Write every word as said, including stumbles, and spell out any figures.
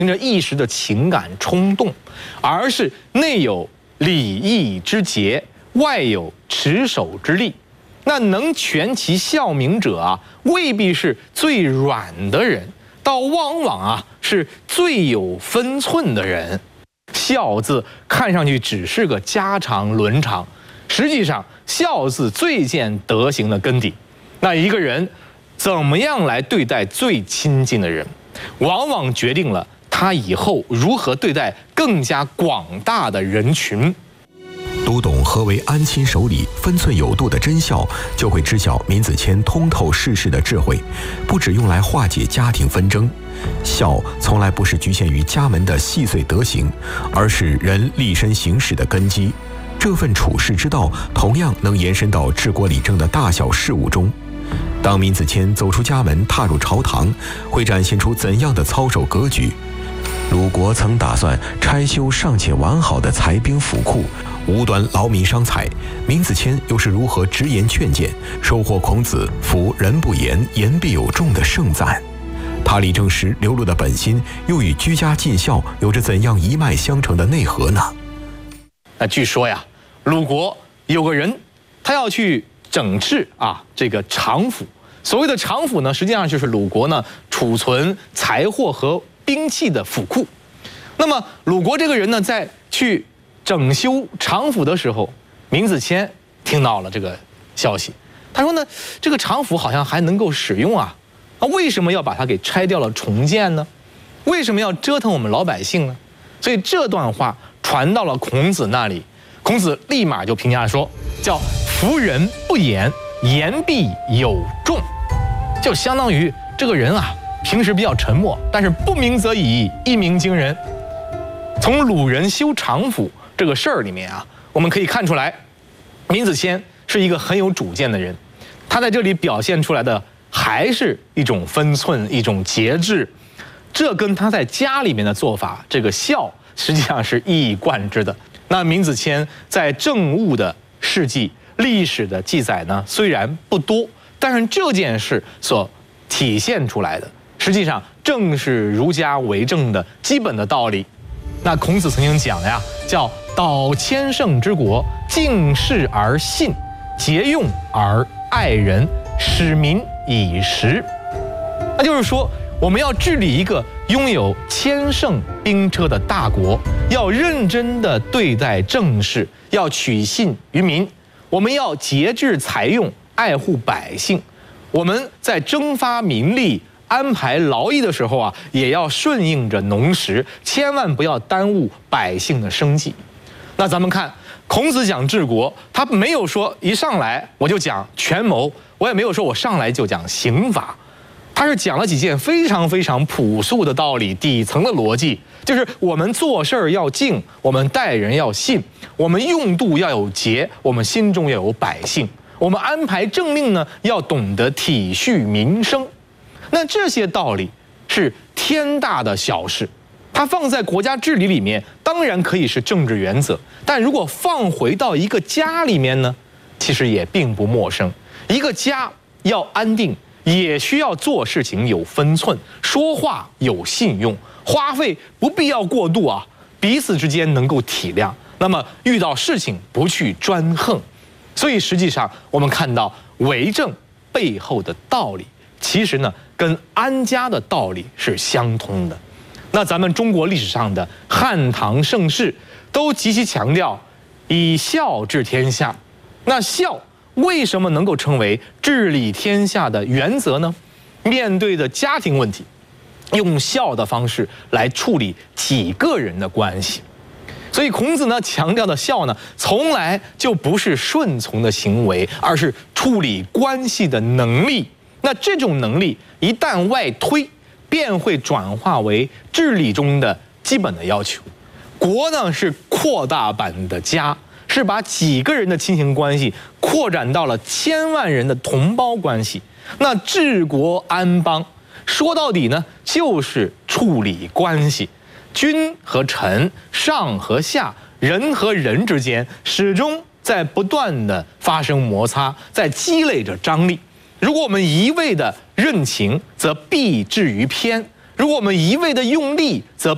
因着一时的情感冲动，而是内有礼义之节，外有持守之力。那能全其孝明者啊，未必是最软的人，倒往往啊是最有分寸的人。孝字看上去只是个家常伦常，实际上孝字最见德行的根底。那一个人怎么样来对待最亲近的人，往往决定了他以后如何对待更加广大的人群。 读懂何为安亲守礼、分寸有度的真孝，就会知晓闵子骞通透世事的智慧，不只用来化解家庭纷争。孝从来不是局限于家门的细碎德行，而是人立身行事的根基。这份处世之道，同样能延伸到治国理政的大小事务中。当闵子骞走出家门，踏入朝堂，会展现出怎样的操守格局？鲁国曾打算拆修尚且完好的财兵府库，无端劳民伤财，闵子骞又是如何直言劝谏，收获孔子“夫人不言，言必有重”的盛赞？他理政时流露的本心，又与居家尽孝有着怎样一脉相承的内核呢？ 那据说呀，鲁国有个人，他要去整治啊这个常府。所谓的常府呢，实际上就是鲁国呢储存财货和兵器的府库。那么鲁国这个人呢，在去整修常府的时候，闵子骞听到了这个消息，他说呢，这个常府好像还能够使用啊，那为什么要把它给拆掉了重建呢？为什么要折腾我们老百姓呢？所以这段话传到了孔子那里，孔子立马就评价说，叫夫人不言，言必有重，就相当于这个人啊，平时比较沉默，但是不鸣则已，一鸣惊人。从鲁人修常府这个事儿里面啊，我们可以看出来，闵子骞是一个很有主见的人。他在这里表现出来的还是一种分寸，一种节制，这跟他在家里面的做法，这个孝实际上是一以贯之的。那闵子骞在政务的事迹、历史的记载呢，虽然不多，但是这件事所体现出来的，实际上正是儒家为政的基本的道理。那孔子曾经讲呀，叫导千乘之国，敬事而信，节用而爱人，使民以时。那就是说，我们要治理一个拥有千乘兵车的大国，要认真的对待政事，要取信于民，我们要节制财用，爱护百姓。我们在征发民力、安排劳役的时候啊，也要顺应着农时，千万不要耽误百姓的生计。那咱们看孔子讲治国，他没有说一上来我就讲权谋，我也没有说我上来就讲刑法，他是讲了几件非常非常朴素的道理，底层的逻辑就是我们做事儿要敬，我们待人要信，我们用度要有节，我们心中要有百姓，我们安排政令呢要懂得体恤民生。那这些道理是天大的小事，它放在国家治理里面当然可以是政治原则，但如果放回到一个家里面呢，其实也并不陌生。一个家要安定，也需要做事情有分寸，说话有信用，花费不必要过度啊，彼此之间能够体谅，那么遇到事情不去专横。所以实际上我们看到为政背后的道理，其实呢跟安家的道理是相通的。那咱们中国历史上的汉唐盛世都极其强调以孝治天下，那孝为什么能够成为治理天下的原则呢？面对的家庭问题，用孝的方式来处理几个人的关系。所以孔子呢强调的孝呢，从来就不是顺从的行为，而是处理关系的能力。那这种能力一旦外推，便会转化为治理中的基本的要求。国呢是扩大版的家，是把几个人的亲情关系扩展到了千万人的同胞关系。那治国安邦，说到底呢，就是处理关系。君和臣、上和下、人和人之间，始终在不断的发生摩擦，在积累着张力。如果我们一味的任情，则必至于偏；如果我们一味的用力，则